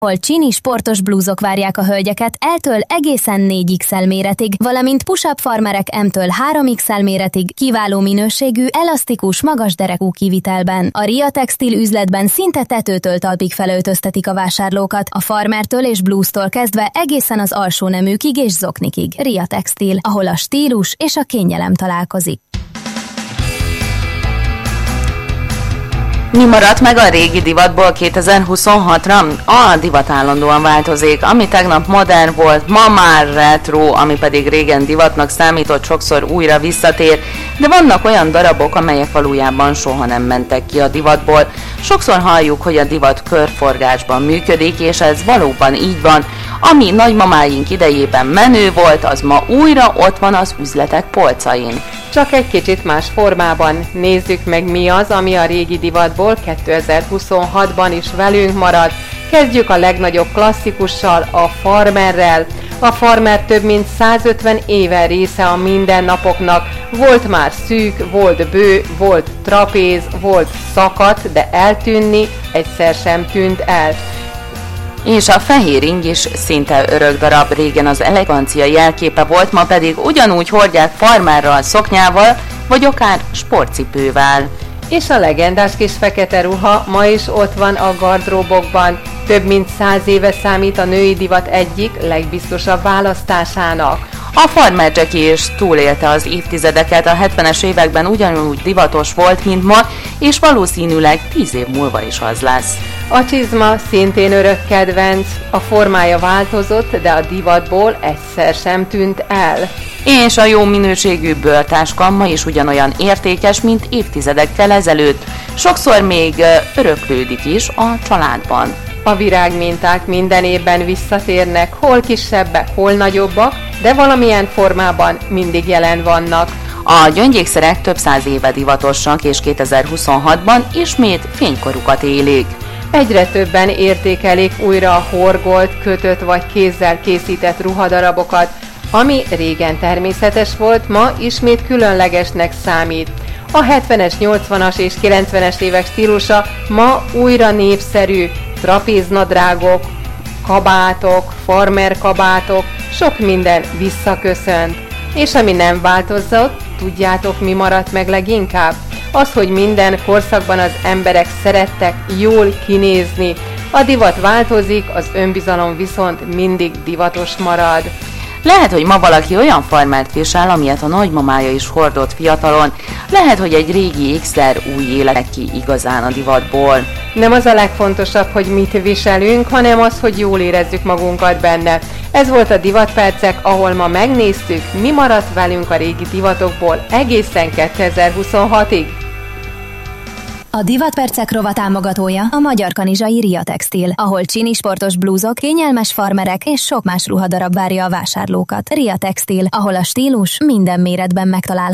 ahol csini sportos blúzok várják a hölgyeket L-től egészen 4XL méretig, valamint push-up farmerek M-től 3XL méretig kiváló minőségű, elasztikus, magas derekú kivitelben. A Ria Textil üzletben szinte tetőtől talpig felöltöztetik a vásárlókat, a farmertől és blúztól kezdve egészen az alsó neműkig és zoknikig. Ria Textil, ahol a stílus és a kényelem találkozik. Mi maradt meg a régi divatból 2026-ra? A divat állandóan változik, ami tegnap modern volt, ma már retro, ami pedig régen divatnak számított, sokszor újra visszatér, de vannak olyan darabok, amelyek valójában soha nem mentek ki a divatból. Sokszor halljuk, hogy a divat körforgásban működik, és ez valóban így van. Ami nagymamáink idejében menő volt, az ma újra ott van az üzletek polcain. Csak egy kicsit más formában. Nézzük meg, mi az, ami a régi divatból 2026-ban is velünk marad. Kezdjük a legnagyobb klasszikussal, a farmerrel. A farmer több mint 150 éve része a mindennapoknak. Volt már szűk, volt bő, volt trapéz, volt szakadt, de eltűnni egyszer sem tűnt el. És a fehér ing is szinte örök darab, régen az elegancia jelképe volt, ma pedig ugyanúgy hordják farmerral, szoknyával, vagy akár sportcipővel. És a legendás kis fekete ruha ma is ott van a gardróbokban. Több mint 100 éve számít a női divat egyik legbiztosabb választásának. A farmer Jackie is túlélte az évtizedeket, a 70-es években ugyanúgy divatos volt, mint ma, és valószínűleg 10 év múlva is az lesz. A csizma szintén örök kedvenc, a formája változott, de a divatból egyszer sem tűnt el. És a jó minőségű bőrtáska ma is ugyanolyan értékes, mint évtizedekkel ezelőtt. Sokszor még öröklődik is a családban. A virágminták minden évben visszatérnek, hol kisebbek, hol nagyobbak, de valamilyen formában mindig jelen vannak. A gyöngyékszerek több 100 éve divatosak, és 2026-ban ismét fénykorukat élik. Egyre többen értékelik újra a horgolt, kötött vagy kézzel készített ruhadarabokat, ami régen természetes volt, ma ismét különlegesnek számít. A 70-es, 80-as és 90-es évek stílusa ma újra népszerű, trapéznadrágok, kabátok, farmer kabátok, sok minden visszaköszönt. És ami nem változott, tudjátok, mi maradt meg leginkább? Az, hogy minden korszakban az emberek szerettek jól kinézni. A divat változik, az önbizalom viszont mindig divatos marad. Lehet, hogy ma valaki olyan farmert visel, amilyet a nagymamája is hordott fiatalon. Lehet, hogy egy régi ékszer új élet ki igazán a divatból. Nem az a legfontosabb, hogy mit viselünk, hanem az, hogy jól érezzük magunkat benne. Ez volt a Divatpercek, ahol ma megnéztük, mi maradt velünk a régi divatokból egészen 2026-ig. A Divatpercek rovat támogatója a magyar kanizsai Ria Textil, ahol csini sportos blúzok, kényelmes farmerek és sok más ruhadarab várja a vásárlókat. Ria Textil, ahol a stílus minden méretben megtalálható.